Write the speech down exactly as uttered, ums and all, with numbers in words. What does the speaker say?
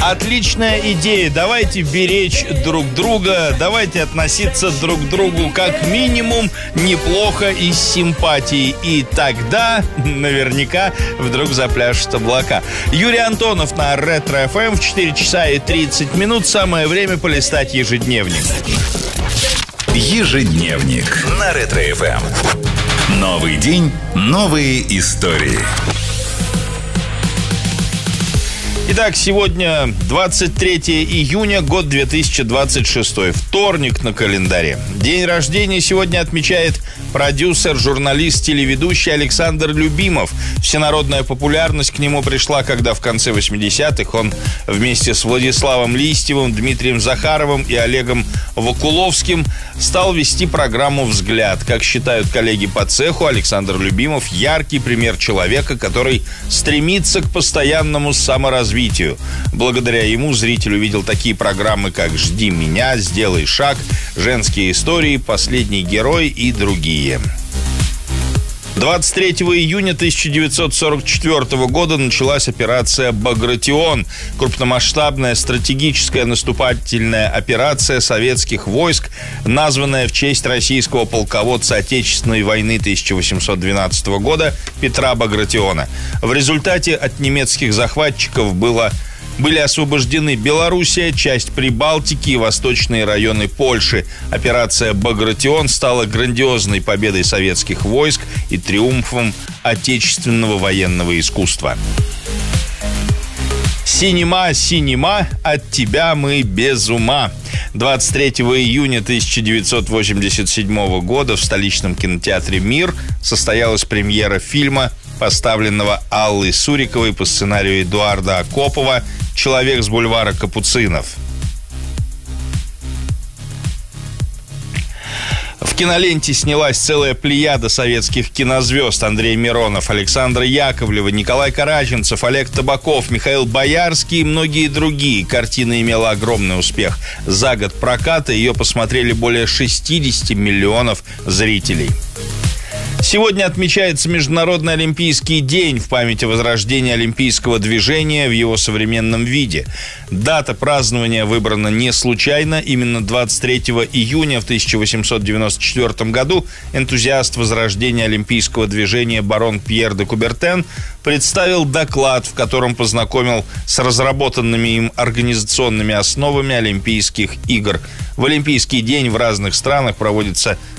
Отличная идея. Давайте беречь друг друга, давайте относиться друг к другу как минимум неплохо и с симпатией. И тогда наверняка вдруг запляшут облака. Юрий Антонов на Ретро-эф эм в четыре часа и тридцать минут. Самое время полистать ежедневник. Ежедневник на Ретро-эф эм. Новый день, новые истории. Итак, сегодня двадцать третье июня, год две тысячи двадцать шестой, вторник на календаре. День рождения сегодня отмечает продюсер, журналист, телеведущий Александр Любимов. Всенародная популярность к нему пришла, когда в конце восьмидесятых он вместе с Владиславом Листьевым, Дмитрием Захаровым и Олегом Вакуловским стал вести программу «Взгляд». Как считают коллеги по цеху, Александр Любимов – яркий пример человека, который стремится к постоянному саморазвитию. Благодаря ему зритель увидел такие программы, как «Жди меня», «Сделай шаг», «Женские истории», «Последний герой» и другие. двадцать третьего июня тысяча девятьсот сорок четвёртого года началась операция «Багратион». Крупномасштабная стратегическая наступательная операция советских войск, названная в честь российского полководца Отечественной войны тысяча восемьсот двенадцатого года Петра Багратиона. В результате от немецких захватчиков было... Были освобождены Белоруссия, часть Прибалтики и восточные районы Польши. Операция «Багратион» стала грандиозной победой советских войск и триумфом отечественного военного искусства. «Синема, синема, от тебя мы без ума». двадцать третьего июня тысяча девятьсот восемьдесят седьмого года в столичном кинотеатре «Мир» состоялась премьера фильма, поставленного Аллой Суриковой по сценарию Эдуарда Акопова «Человек с бульвара Капуцинов». В киноленте снялась целая плеяда советских кинозвезд: Андрей Миронов, Александра Яковлева, Николай Караченцев, Олег Табаков, Михаил Боярский и многие другие. Картина имела огромный успех. За год проката ее посмотрели более шестьдесят миллионов зрителей. Сегодня отмечается Международный олимпийский день в память о возрождении олимпийского движения в его современном виде. Дата празднования выбрана не случайно. Именно двадцать третьего июня в тысяча восемьсот девяносто четвёртом году энтузиаст возрождения олимпийского движения барон Пьер де Кубертен представил доклад, в котором познакомил с разработанными им организационными основами Олимпийских игр. В Олимпийский день в разных странах проводится